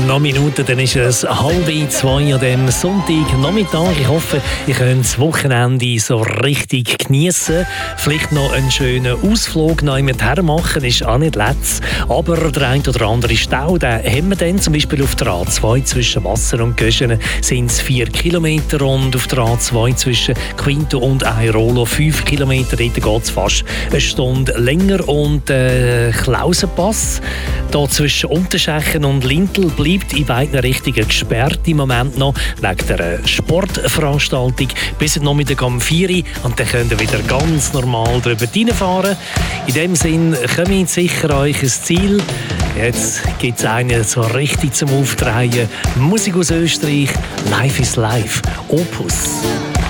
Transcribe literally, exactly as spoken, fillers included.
Noch Minuten, dann ist es halb zwei an dem Sonntagnachmittag. Ich hoffe, ihr könnt das Wochenende so richtig geniessen. Vielleicht noch einen schönen Ausflug noch jemand hermachen, ist auch nicht letzt. Aber der ein oder andere Stau, den haben wir dann zum Beispiel auf der A zwei zwischen Wasser und Göschenen sind es vier Kilometer und auf der A zwei zwischen Quinto und Airolo fünf Kilometer. Dort geht es fast eine Stunde länger. Und äh, Klausenpass da zwischen Unterschächen und Lintel bleibt in beiden Richtungen gesperrt im Moment noch wegen der Sportveranstaltung bis am Nachmittag um vier Uhr und dann könnt ihr wieder ganz normal drüber reinfahren. In dem Sinn kommt sicher euch ein Ziel. Jetzt gibt es einen so richtig zum Aufdrehen. Musik aus Österreich, Life is Life, Opus.